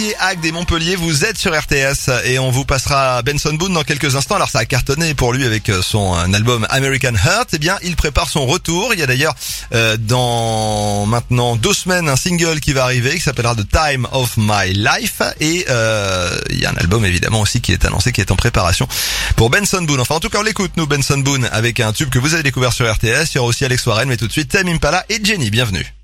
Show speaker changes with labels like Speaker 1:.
Speaker 1: Hack des Montpellier, vous êtes sur RTS et on vous passera Benson Boone dans quelques instants. Alors ça a cartonné pour lui avec son album American Hurt. Eh bien, il prépare son retour. Il y a d'ailleurs dans maintenant 2 semaines un single qui va arriver qui s'appellera The Time of My Life et il y a un album évidemment aussi qui est annoncé, qui est en préparation pour Benson Boone. Enfin en tout cas on l'écoute nous, Benson Boone, avec un tube que vous avez découvert sur RTS. Il y aura aussi Alex Warren, mais tout de suite Tame Impala et Jenny. Bienvenue.